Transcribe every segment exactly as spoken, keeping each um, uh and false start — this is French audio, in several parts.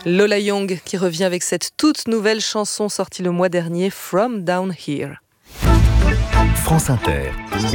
Lola Young qui revient avec cette toute nouvelle chanson sortie le mois dernier, From Down Here. France Inter.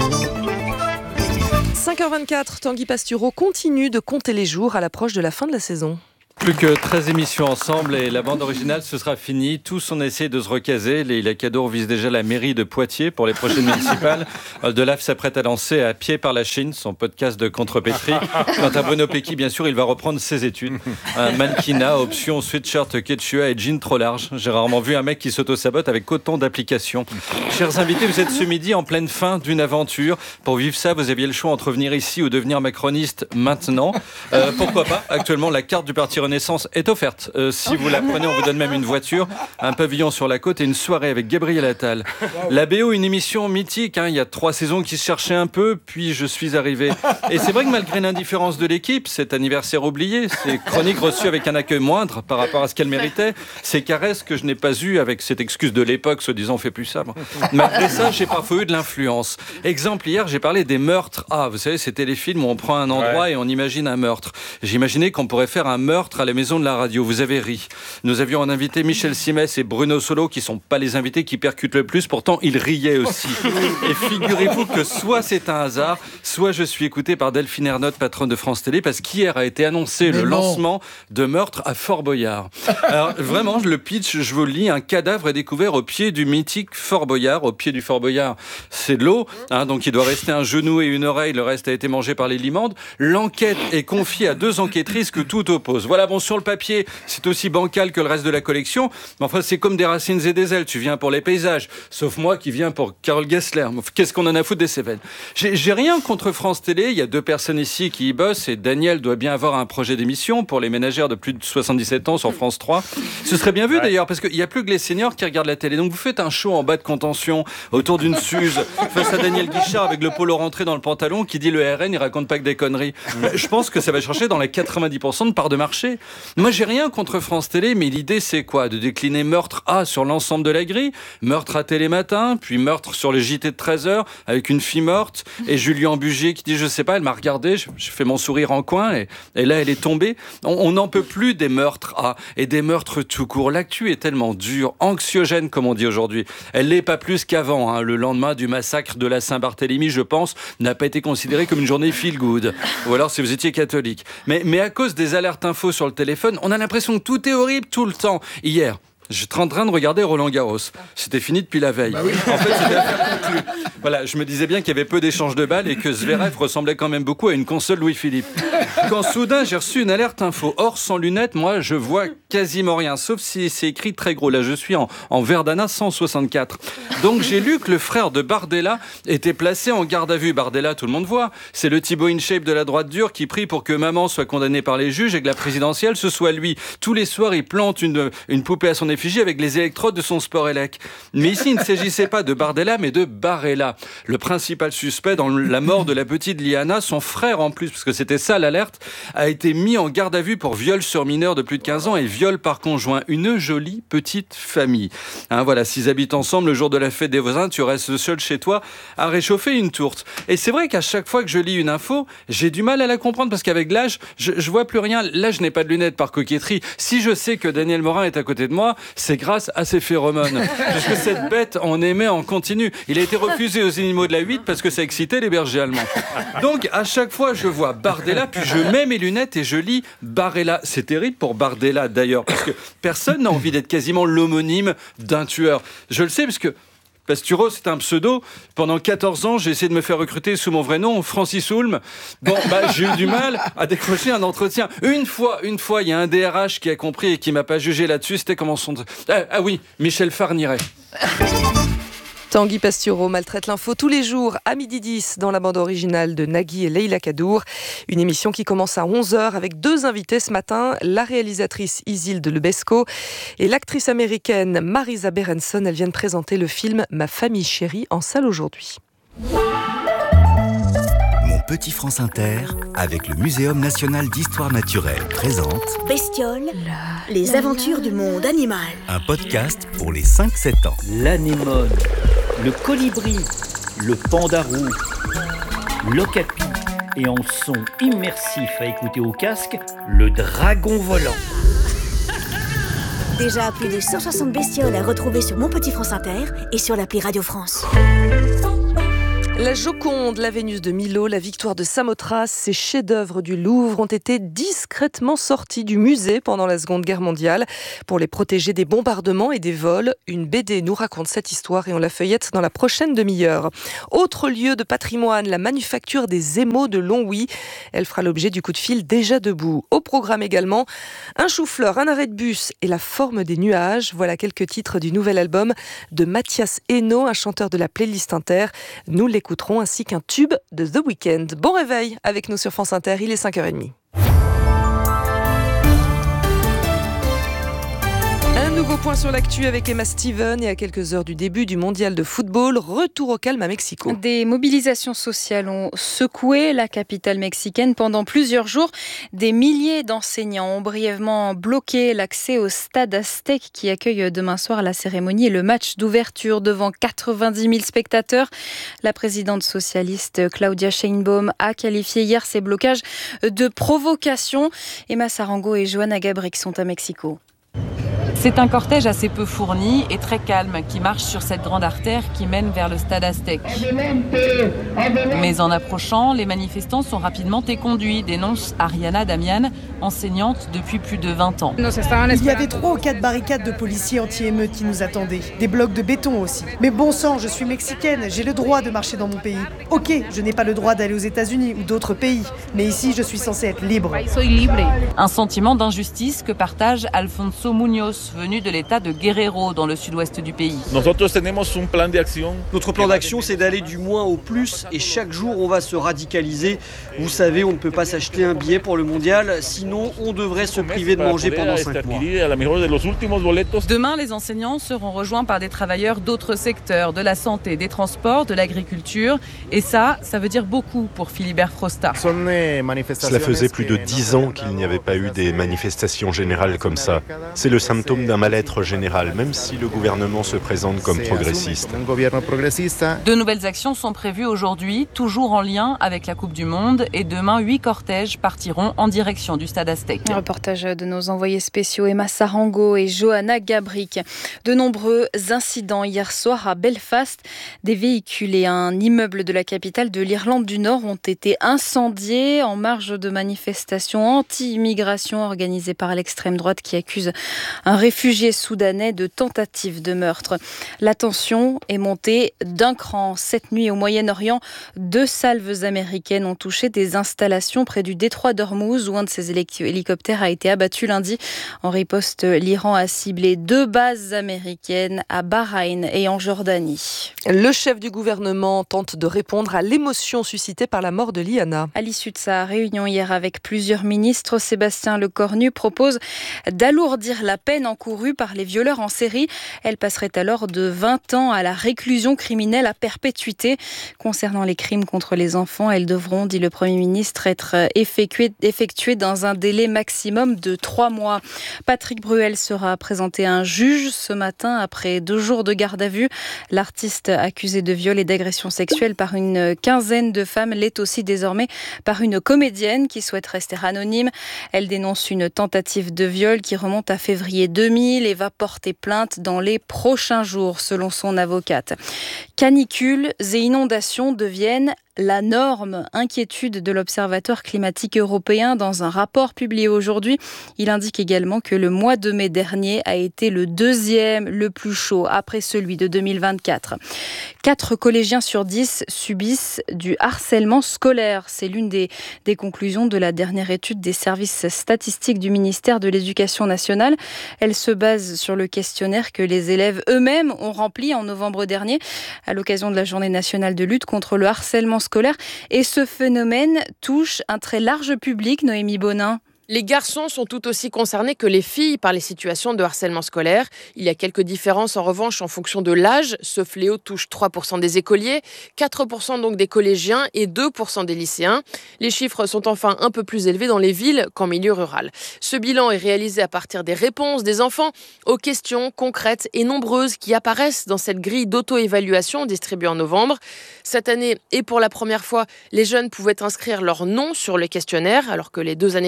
cinq heures vingt-quatre, Tanguy Pastureau continue de compter les jours à l'approche de la fin de la saison. Plus que treize émissions ensemble et la bande originale, ce sera fini. Tous on essaie de se recaser. Leïla Kadour vise déjà la mairie de Poitiers pour les prochaines municipales. Delaf s'apprête à lancer À pied par la Chine, son podcast de contrepétrie. Quant à Bruno Pecky, bien sûr, il va reprendre ses études. Un mannequinat, option, sweatshirt, quechua et jean trop large. J'ai rarement vu un mec qui s'auto-sabote avec autant d'applications. Chers invités, vous êtes ce midi en pleine fin d'une aventure. Pour vivre ça, vous aviez le choix entre venir ici ou devenir macroniste maintenant. Euh, pourquoi pas ? Actuellement, la carte du parti Renaissance est offerte. Euh, si vous la prenez, on vous donne même une voiture, un pavillon sur la côte et une soirée avec Gabriel Attal. La B O, une émission mythique. Hein, il y a trois saisons qui se cherchaient un peu, puis je suis arrivé. Et c'est vrai que malgré l'indifférence de l'équipe, cet anniversaire oublié, ces chroniques reçues avec un accueil moindre par rapport à ce qu'elles méritaient, ces caresses que je n'ai pas eues avec cette excuse de l'époque, se disant on fait plus ça. Bon. Malgré ça, j'ai parfois eu de l'influence. Exemple, hier, j'ai parlé des meurtres. Ah, vous savez, ces téléfilms où on prend un endroit ouais. et on imagine un meurtre. J'imaginais qu'on pourrait faire un meurtre à la maison de la radio. Vous avez ri. Nous avions en invité Michel Simès et Bruno Solo, qui sont pas les invités qui percutent le plus, pourtant ils riaient aussi. Et figurez-vous que soit c'est un hasard, soit je suis écouté par Delphine Ernotte, patronne de France Télé, parce qu'hier a été annoncé Mais le non. lancement de Meurtre à Fort Boyard. Alors vraiment, le pitch, je vous le lis, un cadavre est découvert au pied du mythique Fort Boyard. Au pied du Fort Boyard, c'est de l'eau, hein, donc il doit rester un genou et une oreille, le reste a été mangé par les limandes. L'enquête est confiée à deux enquêtrices que tout oppose. Voilà, bon, sur le papier, c'est aussi bancal que le reste de la collection, mais enfin, c'est comme des racines et des ailes. Tu viens pour les paysages, sauf moi qui viens pour Carole Gessler. Qu'est-ce qu'on en a à foutre des Cévennes ? J'ai, j'ai rien contre France Télé, il y a deux personnes ici qui y bossent, et Daniel doit bien avoir un projet d'émission pour les ménagères de plus de soixante-dix-sept ans sur France trois. Ce serait bien vu ouais. d'ailleurs, parce qu'il n'y a plus que les seniors qui regardent la télé. Donc vous faites un show en bas de contention, autour d'une Suze, face à Daniel Guichard avec le polo rentré dans le pantalon, qui dit le R N, il raconte pas que des conneries. Je pense que ça va chercher dans les quatre-vingt-dix pour cent de part de marché. Moi, j'ai rien contre France Télé, mais l'idée, c'est quoi ? De décliner Meurtre A sur l'ensemble de la grille, Meurtre à Télématin, puis Meurtre sur le J T de treize heures, avec une fille morte, et Julien Bugier qui dit, je sais pas, elle m'a regardé, je, je fais mon sourire en coin, et, et là, elle est tombée. On n'en peut plus des meurtres A, et des meurtres tout court. L'actu est tellement dure, anxiogène, comme on dit aujourd'hui. Elle l'est pas plus qu'avant, hein. Le lendemain du massacre de la Saint-Barthélemy, je pense, n'a pas été considéré comme une journée feel-good. Ou alors, si vous étiez catholique. Mais, mais à cause des alertes infos sur le téléphone, on a l'impression que tout est horrible tout le temps. Hier, j'étais en train de regarder Roland Garros. C'était fini depuis la veille. Bah oui. En fait, c'était affaire conclue. Voilà, je me disais bien qu'il y avait peu d'échanges de balles et que Zverev ressemblait quand même beaucoup à une console Louis-Philippe. Quand soudain, j'ai reçu une alerte info. Or, sans lunettes, moi, je vois quasiment rien, sauf si c'est écrit très gros. Là, je suis en, en Verdana cent soixante-quatre. Donc, j'ai lu que le frère de Bardella était placé en garde à vue. Bardella, tout le monde voit. C'est le Thibaut InShape de la droite dure qui prie pour que maman soit condamnée par les juges et que la présidentielle, ce soit lui. Tous les soirs, il plante une, une poupée à son effigie avec les électrodes de son Sporelec. Mais ici, il ne s'agissait pas de Bardella, mais de Barella. Le principal suspect dans la mort de la petite Liana, son frère en plus, parce que c'était ça l'alerte, a été mis en garde à vue pour viol sur mineur de plus de quinze ans et viol par conjoint. Une jolie petite famille. Hein, voilà, s'ils habitent ensemble le jour de la fête des voisins, tu restes seul chez toi à réchauffer une tourte. Et c'est vrai qu'à chaque fois que je lis une info, j'ai du mal à la comprendre parce qu'avec l'âge, je, je vois plus rien. Là, je n'ai pas de lunettes par coquetterie. Si je sais que Daniel Morin est à côté de moi, c'est grâce à ses phéromones. Parce que cette bête en émet en continu. Il a été refusé aux animaux de la huit parce que ça excitait les bergers allemands. Donc, à chaque fois, je vois Bardella, puis je mets mes lunettes et je lis Barella. C'est terrible pour Bardella, d'ailleurs, parce que personne n'a envie d'être quasiment l'homonyme d'un tueur. Je le sais, parce que Pastureau, c'est un pseudo. Pendant quatorze ans, j'ai essayé de me faire recruter sous mon vrai nom, Francis Houlme. Bon, bah, j'ai eu du mal à décrocher un entretien. Une fois, une fois, il y a un D R H qui a compris et qui m'a pas jugé là-dessus. C'était comment son... Ah, ah oui, Michel Farniret. Tanguy Pastureau maltraite l'info tous les jours à midi dix dans la bande originale de Nagui et Leïla Kadour. Une émission qui commence à onze heures avec deux invités ce matin, la réalisatrice Isilde Lebesco et l'actrice américaine Marisa Berenson. Elles viennent présenter le film Ma famille chérie en salle aujourd'hui. Mon petit France Inter, avec le Muséum national d'histoire naturelle, présente Bestioles, les aventures du monde animal. Un podcast pour les cinq sept ans. L'anémone, le colibri, le pandarou, l'okapi et en son immersif à écouter au casque, le dragon volant. Déjà plus de cent soixante bestioles à retrouver sur Mon Petit France Inter et sur l'appli Radio France. La Joconde, la Vénus de Milo, la victoire de Samothrace, ces chefs-d'œuvre du Louvre ont été discrètement sortis du musée pendant la Seconde Guerre mondiale pour les protéger des bombardements et des vols. Une B D nous raconte cette histoire et on la feuillette dans la prochaine demi-heure. Autre lieu de patrimoine, la manufacture des émaux de Longwy. Elle fera l'objet du coup de fil déjà debout. Au programme également, un chou-fleur, un arrêt de bus et la forme des nuages. Voilà quelques titres du nouvel album de Mathias Hainaut, un chanteur de la playlist Inter. Nous l'écoutons ainsi qu'un tube de The Weeknd. Bon réveil avec nous sur France Inter, il est cinq heures trente. Un nouveau point sur l'actu avec Emma Steven et à quelques heures du début du mondial de football, retour au calme à Mexico. Des mobilisations sociales ont secoué la capitale mexicaine pendant plusieurs jours. Des milliers d'enseignants ont brièvement bloqué l'accès au stade Aztec qui accueille demain soir la cérémonie et le match d'ouverture devant quatre-vingt-dix mille spectateurs. La présidente socialiste Claudia Sheinbaum a qualifié hier ces blocages de provocation. Emma Sarango et Johanna Gabrick sont à Mexico. C'est un cortège assez peu fourni et très calme qui marche sur cette grande artère qui mène vers le stade Aztec. Mais en approchant, les manifestants sont rapidement éconduits, dénonce Ariana Damian, enseignante depuis plus de vingt ans. Il y avait trois ou quatre barricades de policiers anti-émeutes qui nous attendaient, des blocs de béton aussi. Mais bon sang, je suis mexicaine, j'ai le droit de marcher dans mon pays. Ok, je n'ai pas le droit d'aller aux États-Unis ou d'autres pays, mais ici je suis censée être libre. Un sentiment d'injustice que partage Alfonso Muñoz, venu de l'état de Guerrero dans le sud-ouest du pays. Notre plan d'action, c'est d'aller du moins au plus et chaque jour on va se radicaliser. Vous savez, on ne peut pas s'acheter un billet pour le mondial, sinon on devrait se priver de manger pendant cinq mois. Demain, les enseignants seront rejoints par des travailleurs d'autres secteurs, de la santé, des transports, de l'agriculture. Et ça, ça veut dire beaucoup pour Philibert Frosta. Cela faisait plus de dix ans qu'il n'y avait pas eu des manifestations générales comme ça. C'est le symptôme d'un mal-être général, même si le gouvernement se présente comme progressiste. De nouvelles actions sont prévues aujourd'hui, toujours en lien avec la Coupe du Monde. Et demain, huit cortèges partiront en direction du stade Aztec. Un reportage de nos envoyés spéciaux Emma Sarango et Johanna Gabrick. De nombreux incidents hier soir à Belfast. Des véhicules et un immeuble de la capitale de l'Irlande du Nord ont été incendiés en marge de manifestations anti-immigration organisées par l'extrême droite qui accuse un réfugié soudanais de tentative de meurtre. La tension est montée d'un cran. Cette nuit au Moyen-Orient, deux salves américaines ont touché des installations près du détroit d'Ormuz où un de ces hélicoptères a été abattu lundi. En riposte, l'Iran a ciblé deux bases américaines à Bahreïn et en Jordanie. Le chef du gouvernement tente de répondre à l'émotion suscitée par la mort de Liana. À l'issue de sa réunion hier avec plusieurs ministres, Sébastien Lecornu propose d'alourdir la peine encourue par les violeurs en série. Elle passerait alors de vingt ans à la réclusion criminelle à perpétuité. Concernant les crimes contre les enfants, elles devront, dit le Premier ministre, être effectuées, effectuées dans un délai maximum de trois mois. Patrick Bruel sera présenté à un juge ce matin après deux jours de garde à vue. L'artiste accusé de viol et d'agression sexuelle par une quinzaine de femmes l'est aussi désormais par une comédienne qui souhaite rester anonyme. Elle dénonce une tentative de viol qui remonte à février deux mille et va porter plainte dans les prochains jours, selon son avocate. Canicules et inondations deviennent la norme. Inquiétude de l'Observatoire climatique européen dans un rapport publié aujourd'hui. Il indique également que le mois de mai dernier a été le deuxième le plus chaud après celui de deux mille vingt-quatre. Quatre collégiens sur dix subissent du harcèlement scolaire. C'est l'une des, des conclusions de la dernière étude des services statistiques du ministère de l'Éducation nationale. Elle se base sur le questionnaire que les élèves eux-mêmes ont rempli en novembre dernier à l'occasion de la Journée nationale de lutte contre le harcèlement scolaire. Et ce phénomène touche un très large public, Noémie Bonin. Les garçons sont tout aussi concernés que les filles par les situations de harcèlement scolaire. Il y a quelques différences en revanche en fonction de l'âge. Ce fléau touche trois pour cent des écoliers, quatre pour cent donc des collégiens et deux pour cent des lycéens. Les chiffres sont enfin un peu plus élevés dans les villes qu'en milieu rural. Ce bilan est réalisé à partir des réponses des enfants aux questions concrètes et nombreuses qui apparaissent dans cette grille d'auto-évaluation distribuée en novembre. Cette année, et pour la première fois, les jeunes pouvaient inscrire leur nom sur le questionnaire, alors que les deux années dernières, c'était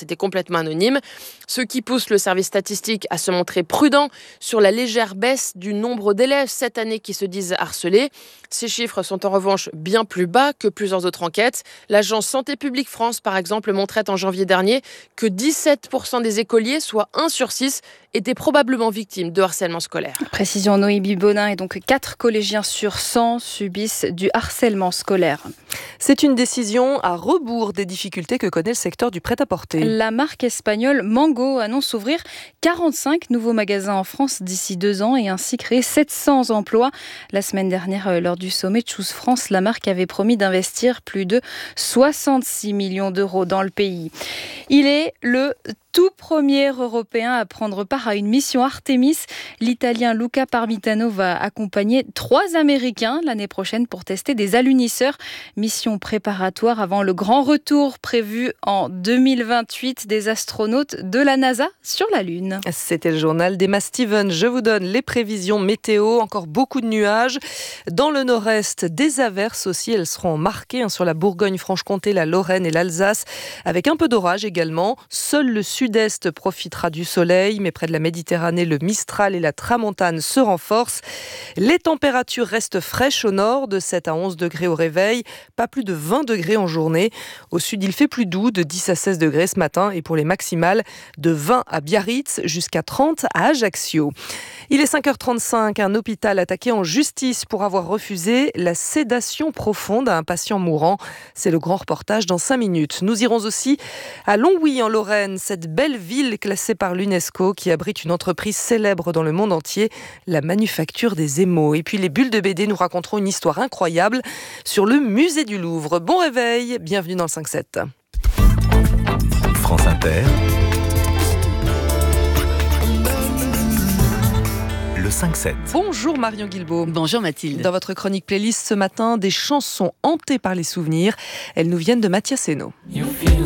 c'était complètement anonyme. Ce qui pousse le service statistique à se montrer prudent sur la légère baisse du nombre d'élèves cette année qui se disent harcelés. Ces chiffres sont en revanche bien plus bas que plusieurs autres enquêtes. L'agence Santé publique France, par exemple, montrait en janvier dernier que dix-sept pour cent des écoliers, soit un sur six, étaient probablement victimes de harcèlement scolaire. Précision Noémie Bonin, et donc quatre collégiens sur cent subissent du harcèlement scolaire. C'est une décision à rebours des difficultés que connaît le secteur du prêt-à-porter. La marque espagnole Mango annonce ouvrir quarante-cinq nouveaux magasins en France d'ici deux ans et ainsi créer sept cents emplois. La semaine dernière, lors du sommet de Choose France, la marque avait promis d'investir plus de soixante-six millions d'euros dans le pays. Il est le tout premier Européen à prendre part à une mission Artemis. L'Italien Luca Parmitano va accompagner trois Américains l'année prochaine pour tester des alunisseurs. Mission préparatoire avant le grand retour prévu en deux mille vingt-huit des astronautes de la NASA sur la Lune. C'était le journal d'Emma Steven. Je vous donne les prévisions météo. Encore beaucoup de nuages. Dans le nord-est, des averses aussi. Elles seront marquées sur la Bourgogne-Franche-Comté, la Lorraine et l'Alsace, avec un peu d'orage également. Seul le sud-est profitera du soleil, mais près de la Méditerranée, le Mistral et la Tramontane se renforcent. Les températures restent fraîches au nord, de sept à onze degrés au réveil, pas plus de vingt degrés en journée. Au sud, il fait plus doux, de dix à seize degrés ce matin, et pour les maximales, de vingt à Biarritz jusqu'à trente à Ajaccio. Il est cinq heures trente-cinq, un hôpital attaqué en justice pour avoir refusé la sédation profonde à un patient mourant. C'est le grand reportage dans cinq minutes. Nous irons aussi à Longwy en Lorraine, cette belle ville classée par l'UNESCO qui abrite une entreprise célèbre dans le monde entier, la manufacture des émaux. Et puis les bulles de B D nous raconteront une histoire incroyable sur le musée du Louvre. Bon réveil, bienvenue dans le cinq sept. France Inter. Le cinq sept. Bonjour Marion Guilbault. Bonjour Mathilde. Dans votre chronique playlist ce matin, des chansons hantées par les souvenirs. Elles nous viennent de Mathias Henault.